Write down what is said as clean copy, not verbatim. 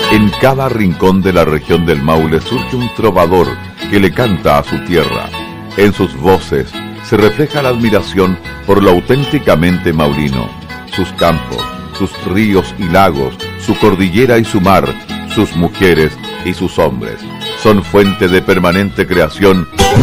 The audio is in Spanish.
En cada rincón de la región del Maule surge un trovador que le canta a su tierra. En sus voces se refleja la admiración por lo auténticamente maulino, sus campos, sus ríos y lagos, su cordillera y su mar, sus mujeres y sus hombres. Son fuente de permanente creación